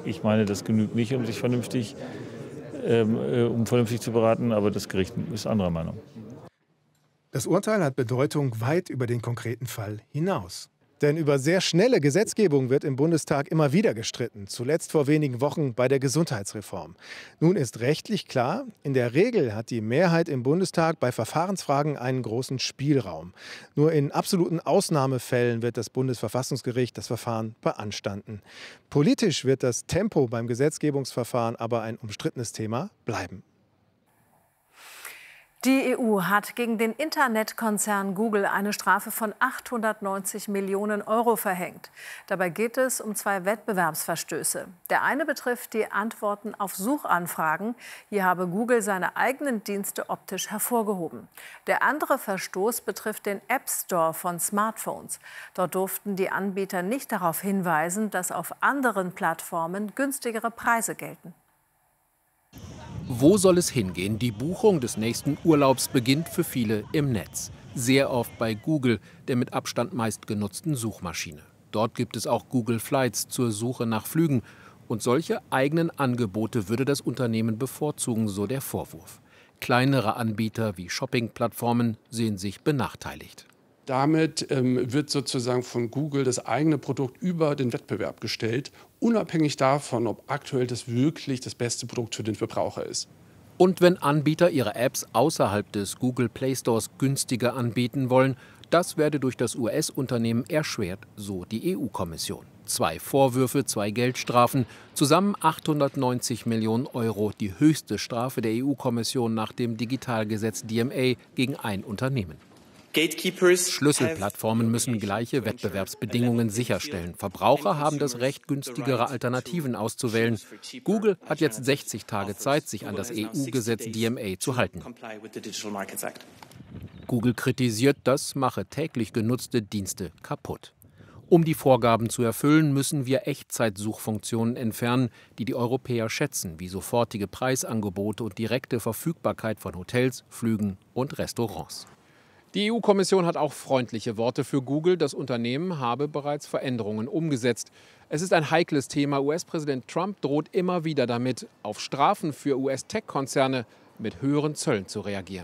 Ich meine, das genügt nicht, um sich vernünftig zu beraten, aber das Gericht ist anderer Meinung. Das Urteil hat Bedeutung weit über den konkreten Fall hinaus. Denn über sehr schnelle Gesetzgebung wird im Bundestag immer wieder gestritten, zuletzt vor wenigen Wochen bei der Gesundheitsreform. Nun ist rechtlich klar, in der Regel hat die Mehrheit im Bundestag bei Verfahrensfragen einen großen Spielraum. Nur in absoluten Ausnahmefällen wird das Bundesverfassungsgericht das Verfahren beanstanden. Politisch wird das Tempo beim Gesetzgebungsverfahren aber ein umstrittenes Thema bleiben. Die EU hat gegen den Internetkonzern Google eine Strafe von 890 Millionen Euro verhängt. Dabei geht es um 2 Wettbewerbsverstöße. Der eine betrifft die Antworten auf Suchanfragen. Hier habe Google seine eigenen Dienste optisch hervorgehoben. Der andere Verstoß betrifft den App Store von Smartphones. Dort durften die Anbieter nicht darauf hinweisen, dass auf anderen Plattformen günstigere Preise gelten. Wo soll es hingehen? Die Buchung des nächsten Urlaubs beginnt für viele im Netz. Sehr oft bei Google, der mit Abstand meistgenutzten Suchmaschine. Dort gibt es auch Google Flights zur Suche nach Flügen. Und solche eigenen Angebote würde das Unternehmen bevorzugen, so der Vorwurf. Kleinere Anbieter wie Shopping-Plattformen sehen sich benachteiligt. Damit wird sozusagen von Google das eigene Produkt über den Wettbewerb gestellt, unabhängig davon, ob aktuell das wirklich das beste Produkt für den Verbraucher ist. Und wenn Anbieter ihre Apps außerhalb des Google Play Stores günstiger anbieten wollen, das werde durch das US-Unternehmen erschwert, so die EU-Kommission. 2 Vorwürfe, 2 Geldstrafen, zusammen 890 Millionen Euro, die höchste Strafe der EU-Kommission nach dem Digitalgesetz DMA gegen ein Unternehmen. Schlüsselplattformen müssen gleiche Wettbewerbsbedingungen sicherstellen. Verbraucher haben das Recht, günstigere Alternativen auszuwählen. Google hat jetzt 60 Tage Zeit, sich an das EU-Gesetz DMA zu halten. Google kritisiert, das mache täglich genutzte Dienste kaputt. Um die Vorgaben zu erfüllen, müssen wir Echtzeitsuchfunktionen entfernen, die die Europäer schätzen, wie sofortige Preisangebote und direkte Verfügbarkeit von Hotels, Flügen und Restaurants. Die EU-Kommission hat auch freundliche Worte für Google. Das Unternehmen habe bereits Veränderungen umgesetzt. Es ist ein heikles Thema. US-Präsident Trump droht immer wieder damit, auf Strafen für US-Tech-Konzerne mit höheren Zöllen zu reagieren.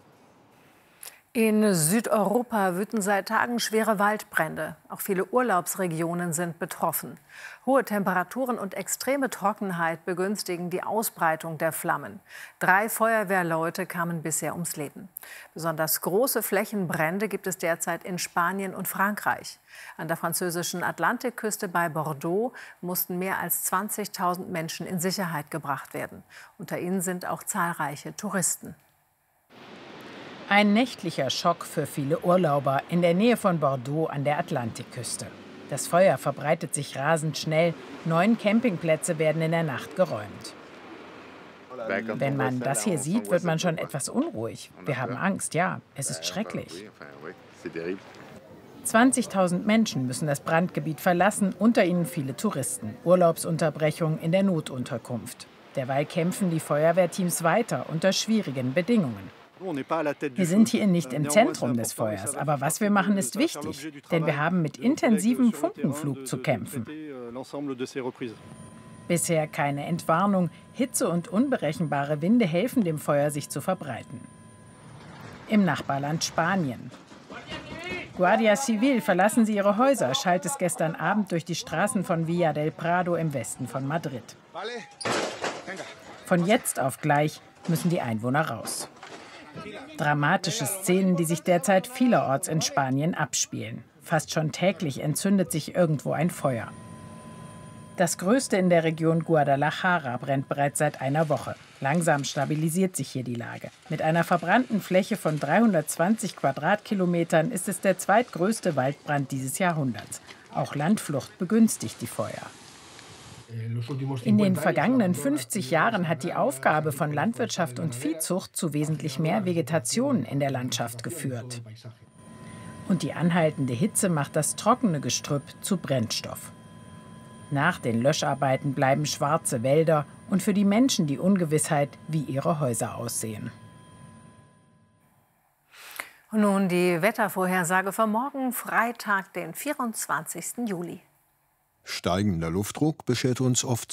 In Südeuropa wüten seit Tagen schwere Waldbrände. Auch viele Urlaubsregionen sind betroffen. Hohe Temperaturen und extreme Trockenheit begünstigen die Ausbreitung der Flammen. 3 Feuerwehrleute kamen bisher ums Leben. Besonders große Flächenbrände gibt es derzeit in Spanien und Frankreich. An der französischen Atlantikküste bei Bordeaux mussten mehr als 20.000 Menschen in Sicherheit gebracht werden. Unter ihnen sind auch zahlreiche Touristen. Ein nächtlicher Schock für viele Urlauber in der Nähe von Bordeaux an der Atlantikküste. Das Feuer verbreitet sich rasend schnell. 9 Campingplätze werden in der Nacht geräumt. Wenn man das hier sieht, wird man schon etwas unruhig. Wir haben Angst, ja, es ist schrecklich. 20.000 Menschen müssen das Brandgebiet verlassen, unter ihnen viele Touristen. Urlaubsunterbrechung in der Notunterkunft. Derweil kämpfen die Feuerwehrteams weiter unter schwierigen Bedingungen. Wir sind hier nicht im Zentrum des Feuers, aber was wir machen, ist wichtig, denn wir haben mit intensivem Funkenflug zu kämpfen. Bisher keine Entwarnung. Hitze und unberechenbare Winde helfen dem Feuer, sich zu verbreiten. Im Nachbarland Spanien. Guardia Civil, verlassen Sie Ihre Häuser, schallt es gestern Abend durch die Straßen von Villa del Prado im Westen von Madrid. Von jetzt auf gleich müssen die Einwohner raus. Dramatische Szenen, die sich derzeit vielerorts in Spanien abspielen. Fast schon täglich entzündet sich irgendwo ein Feuer. Das größte in der Region Guadalajara brennt bereits seit einer Woche. Langsam stabilisiert sich hier die Lage. Mit einer verbrannten Fläche von 320 Quadratkilometern ist es der zweitgrößte Waldbrand dieses Jahrhunderts. Auch Landflucht begünstigt die Feuer. In den vergangenen 50 Jahren hat die Aufgabe von Landwirtschaft und Viehzucht zu wesentlich mehr Vegetation in der Landschaft geführt. Und die anhaltende Hitze macht das trockene Gestrüpp zu Brennstoff. Nach den Löscharbeiten bleiben schwarze Wälder und für die Menschen die Ungewissheit, wie ihre Häuser aussehen. Und nun die Wettervorhersage für morgen, Freitag, den 24. Juli. Steigender Luftdruck beschert uns oft